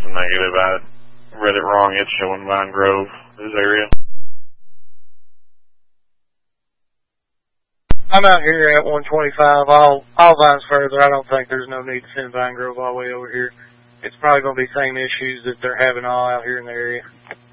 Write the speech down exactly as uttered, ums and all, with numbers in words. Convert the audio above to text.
a negative. I read it wrong. It's showing Vine Grove, this area. I'm out here at one twenty-five. All all Vines further. I don't think there's no need to send Vine Grove all the way over here. It's probably going to be the same issues that they're having all out here in the area.